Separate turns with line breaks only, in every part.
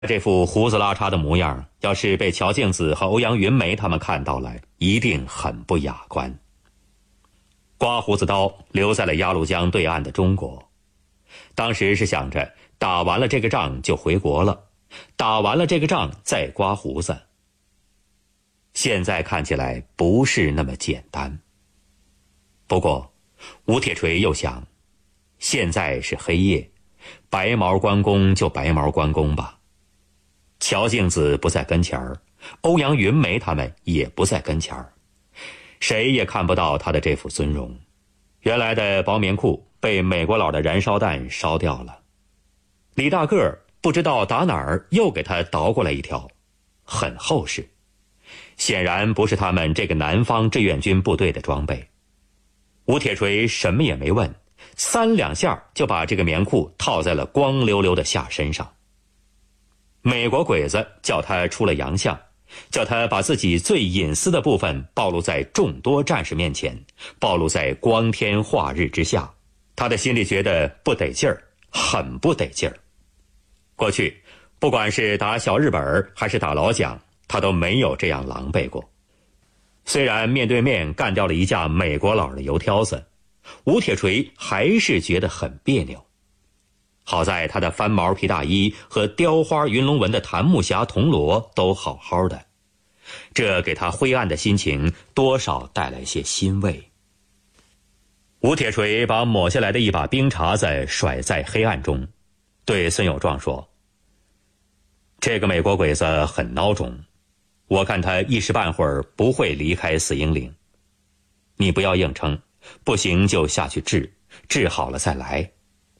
这副胡子拉碴的模样，要是被乔静子和欧阳云梅他们看到了，一定很不雅观。刮胡子刀留在了鸭绿江对岸的中国，当时是想着打完了这个仗就回国了，打完了这个仗再刮胡子。现在看起来不是那么简单。不过吴铁锤又想，现在是黑夜，白毛关公就白毛关公吧。乔静子不在跟前儿，欧阳云梅他们也不在跟前儿，谁也看不到他的这副尊容。原来的薄棉裤被美国佬的燃烧弹烧掉了，李大个儿不知道打哪儿又给他倒过来一条，很厚实，显然不是他们这个南方志愿军部队的装备。吴铁锤什么也没问，3两下就把这个棉裤套在了光溜溜的下身上。美国鬼子叫他出了洋相，叫他把自己最隐私的部分暴露在众多战士面前，暴露在光天化日之下，他的心里觉得不得劲儿，很不得劲儿。过去不管是打小日本还是打老蒋，他都没有这样狼狈过。虽然面对面干掉了一架美国佬的油挑子，吴铁锤还是觉得很别扭。好在他的翻毛皮大衣和雕花云龙纹的檀木匣铜锣都好好的，这给他灰暗的心情多少带来些欣慰。吴铁锤把抹下来的一把冰碴子甩在黑暗中，对孙友壮说：“这个美国鬼子很孬种，我看他一时半会儿不会离开死英岭。你不要硬撑，不行就下去治，治好了再来。”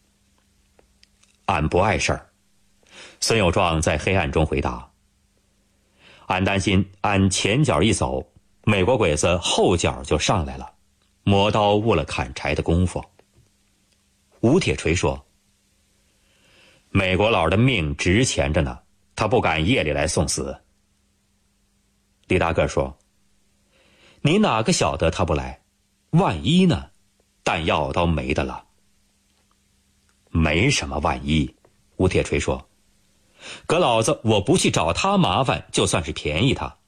俺不碍事儿，孙友壮在黑暗中回答。俺担心俺前脚一走，美国鬼子后脚就上来了，磨刀误了砍柴的功夫。吴铁锤说：“美国佬的命值钱着呢，他不敢夜里来送死。”李大个说：“你哪个晓得他不来？万一呢？弹药都没的了。”没什么万一，吴铁锤说：“可老子我不去找他麻烦，就算是便宜他。”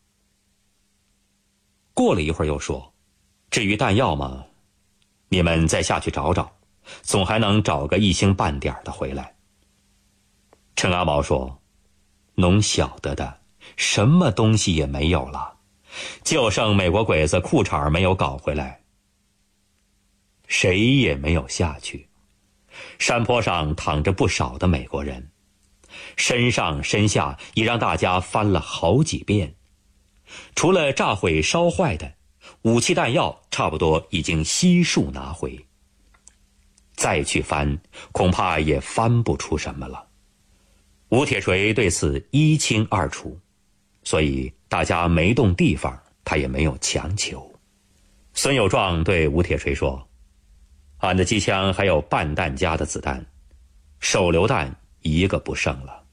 过了一会儿又说：“至于弹药嘛，你们再下去找找，总还能找个1星半点的回来。”陈阿毛说：“侬晓得的，什么东西也没有了，就剩美国鬼子裤衩没有搞回来。”谁也没有下去。山坡上躺着不少的美国人，身上身下已让大家翻了好几遍，除了炸毁烧坏的，武器弹药差不多已经悉数拿回。再去翻，恐怕也翻不出什么了。吴铁锤对此一清二楚，所以大家没动地方，他也没有强求。孙友壮对吴铁锤说：“俺的机枪还有半弹夹的子弹，手榴弹一个不剩了。”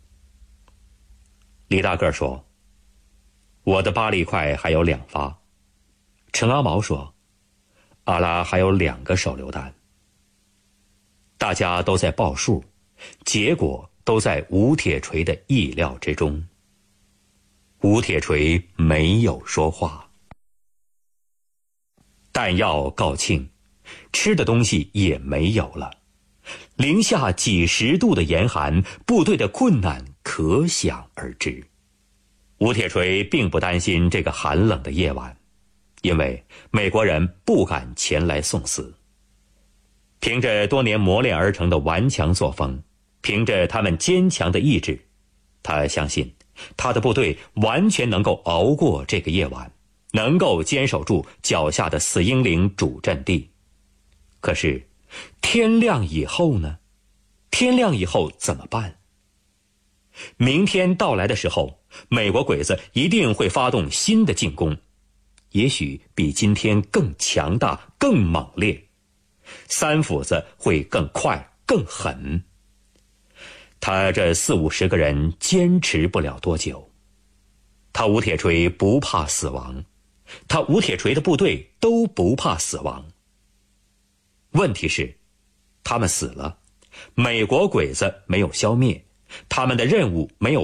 李大个说：“我的8粒块还有2发。”陈阿毛说：“阿拉还有2个手榴弹。”大家都在报数，结果都在吴铁锤的意料之中。吴铁锤没有说话。弹药告罄，吃的东西也没有了，零下几10度的严寒，部队的困难可想而知。吴铁锤并不担心这个寒冷的夜晚，因为美国人不敢前来送死。凭着多年磨练而成的顽强作风，凭着他们坚强的意志，他相信他的部队完全能够熬过这个夜晚，能够坚守住脚下的死英岭主阵地。可是天亮以后呢？天亮以后怎么办？明天到来的时候，美国鬼子一定会发动新的进攻，也许比今天更强大、更猛烈，三斧子会更快、更狠。他这40-50个人坚持不了多久。他吴铁锤不怕死亡，他吴铁锤的部队都不怕死亡。问题是，他们死了，美国鬼子没有消灭， 他们的任务没有